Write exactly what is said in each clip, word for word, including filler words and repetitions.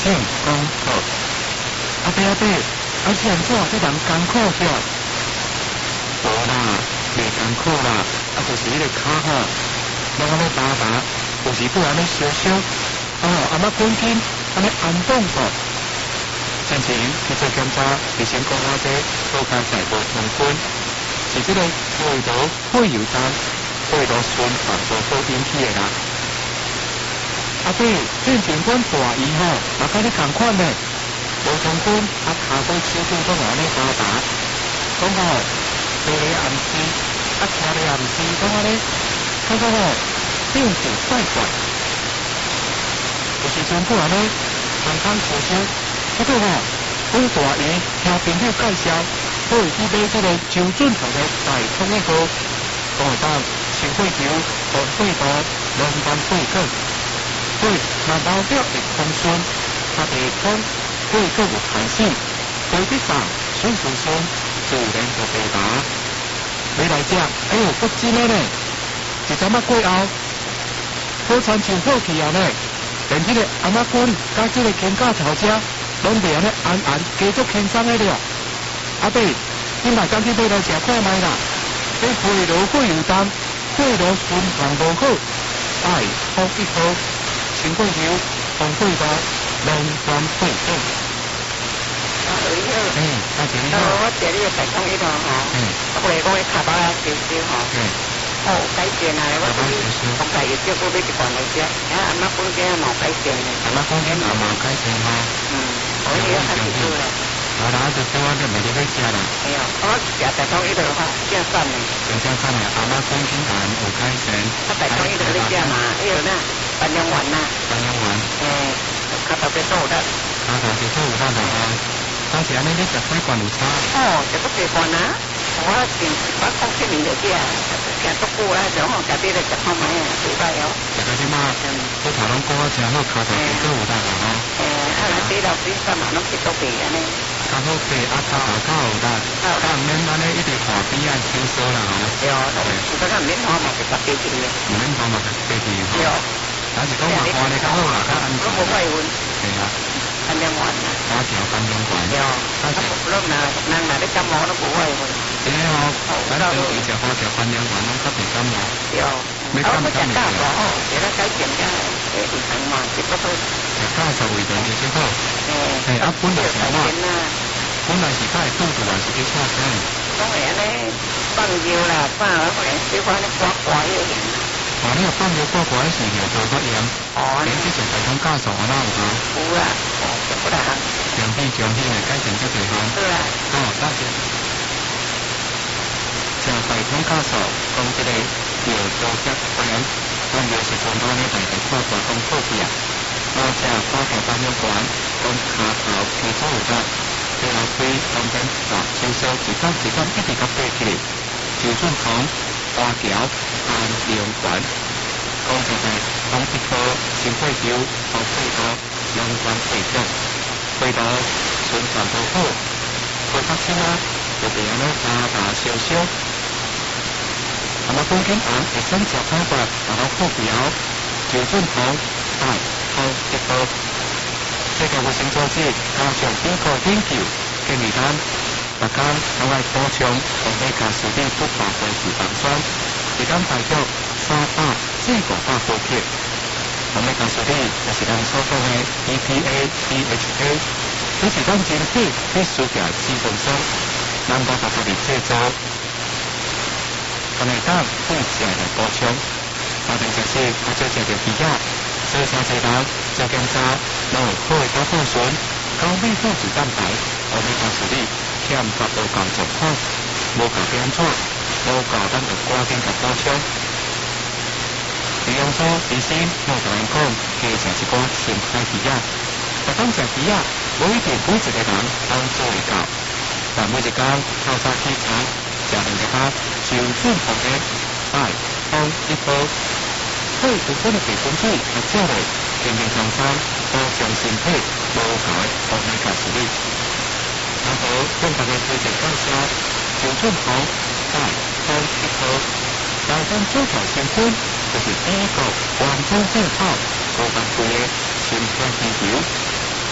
请讲好。阿伯阿伯，啊是安怎这人艰苦些？无啦，袂艰苦啦，啊就是迄个骹吼，拢安尼打打，有时不安尼烧烧，啊阿妈赶紧安尼安顿过。先前去做检查，医生讲我这脑干细胞痛昏，是这个胃道会有痰。肺道循环不好引起的啦。阿伯，进前阮大姨吼，嘛甲你同款呢。无同款，啊骹骨手指都安尼打打，讲吼，坐咧也毋是，啊徛咧也毋是，讲安尼，感觉吼，变故怪怪。有时阵不安尼，空空烧烧，结果吼，阮大姨听朋友介绍，可以去买这个周准头的大通的号，讲会当。心肺球、红肺道、龙肝肺梗，肺若流表会通顺，它袂通，肺更有弹性，肺壁上迅速性自然就袂打。你来讲，哎呦，不真的呢！一阵仔过后，好餐就好去啊呢，连这个阿妈棍甲这个牵架头车，拢袂安尼安安继续轻松的了。阿伯，你嘛赶紧买来食看卖啦，这肺痨会有担。肺痨循环无好，爱好一好，心肺球、红肺道、龙肝肺梗。 啊，你好。 哎，大姐你好。 我坐你个大通一路吼，我过来讲个骹包啊，烧烧吼。嗯。哦，改善啊！我讲讲改又叫过买一罐来食，啊，阿妈讲这冇改善呢。 阿妈讲这冇冇改善哈。 嗯。我以后开始做了。 啊，那就多就袂得去食啦。 哎呀，我食大通一路哈，正散呢。 正正散呢，阿妈讲今晚有改善。 我大通一路你食嘛，迄个呐，半两丸呐。 半两丸。 诶，骹头别做得。 骹头别做有得啦哈。当时安尼你食几罐有差？ 哦，食不几罐啊？我前我讲起面就食，食足久啊，就好家己来食看卖啊，对歹哦。 食到即马，骨头拢过啊真好，骹头别做有得啦哈。 诶，啊，咱底头水干嘛拢去做病安尼？ 较好白啊，骹头较有力，但毋免安尼一直看边啊收缩啦吼。 对哦，有得咱免看嘛，就甲背起咧。 毋免看嘛，就背起吼。 对哦。 但是讲嘛，看咧较好啦，较安全。 都无怪阮。 对啊。 半两丸啊。 我条半两丸。 对哦。啊，咱若人若咧感冒都无怪阮。 对吼，咱长期食花条半两丸，拢较袂感冒。 对哦。 要感冒咩？ 哦，食得改善个，诶，胃肠嘛，食不好。 食到十胃肠就最好。 诶。 诶，啊，本来是我。本来是甲会肚肚，还是去创啥？ 拢会安尼放尿啦，放了可能小可能刮刮迄个。 哦，你有放尿刮刮是尿道发炎。哦。连这种台风假数安那有无？ 有啦，哦，就不大行。 长期长期来改善这地方。 对啦。 哦，大姐。像台风假数，讲这个尿道发炎，咱就是从多呢大概刮刮讲好去啊。我食刮刮半两罐，讲骹头皮肤有得。背后腿当中把收缩一点一点一直甲背起来，就算从花条按两环，讲实在，从一颗心肺球、红肺道、两关肺梗，肺道循环不好，肺发生啊，就变安尼打打烧烧。那么风景行会选择方法，然后副表就算从大好一波。世界卫生组织加上美国研究，建议咱大家拢爱补充欧米伽四点不饱和脂肪酸，一天大约三百至五百毫克。欧米伽四点就是咱所讲的 E P A、D H A， 这是咱人体必须的脂肪酸，咱无法度嚟制作，但系当对食来补充。我哋就是我做食着鱼仔。做啥侪人做检查，有好的高保醇、高密度脂蛋白，欧米伽四点欠缺无够状况，无够变安怎，无够咱就赶紧甲补充。营养所医生我同人讲，加食一寡深海鱼仔，逐工食鱼仔，无一定每一个人拢做会到，但每一工透早起床食两个包，就正常的爱放一包。好有分的维生素和胶类，健健康康，保障身体无够的欧米伽四点。然后向大家推荐介绍，九寸红、钙、锌一颗，来咱做条成分就是第一个完整健康、高单位的身体需求。这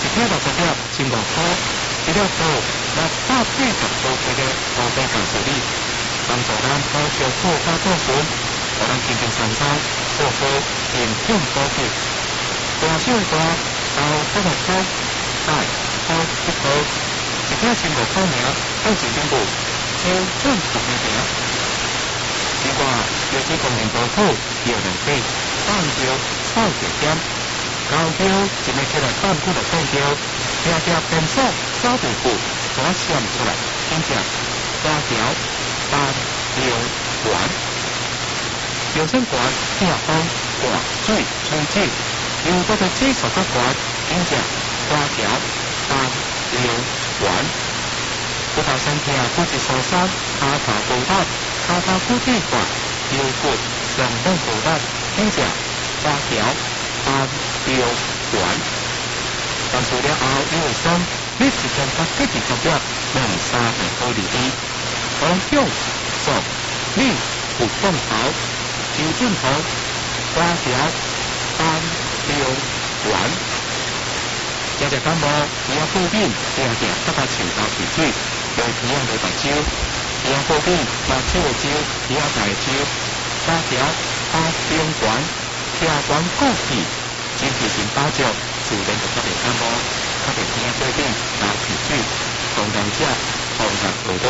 一天六十粒，千五块，一粒做六百八十多块的高低价处理，帮助咱保持做加做顺，让咱健健康康，做好健康保健。大小大到八十块，大到一块，一天千五块尔，到前顶部就赚十块钱。另外，有些功能多好，有能力放掉少一点。高标一日起来半步的放标，听听变速少步步，把它闪出来，听见八条单流管，有声管听风管水吹气，有多的基础的管，听见八条单流管。骨头身体骨质疏松，骹头骨头，骹头骨质管，腰骨上冷骨头，听见八条。单标管，但除了后因为生，你时间到几二十粒，两三个好利益。我向上你不动头，就正头，八条单标管。这只感冒，耳过敏，定定得到肠道皮水，有鼻啊没白酒，耳过敏，目睭的酒，耳大的酒，八条单标管。听管过去，真皮性包着，自然就较袂感冒，较袂听过敏、流鼻水，同人者同人学到。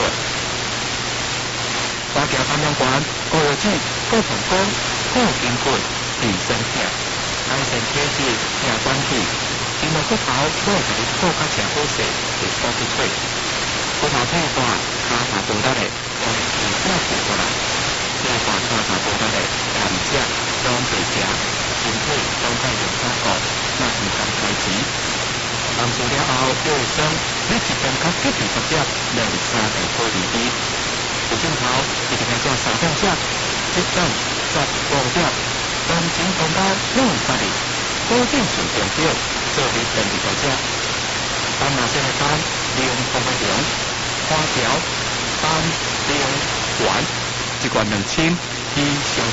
八条三两管，高药剂、高膀胱、高筋骨、提升血，改善体质、听管气，筋膜骨头都会甲你顾较正好势，会补不退。骨头退化，骹头无力的，从皮下补过来。退化骹头无力的，患者拢袂食，身体拢在用差顾，那唔甘开钱。但做了后，又会生，你一天较几二十粒，两三个好利益。有镜头，一定要叫三点钟，一点十五点，感情公交拢有法律，保证上重要，做你第二个者。当那些的单零同的零，花条单零管，一罐两千，以上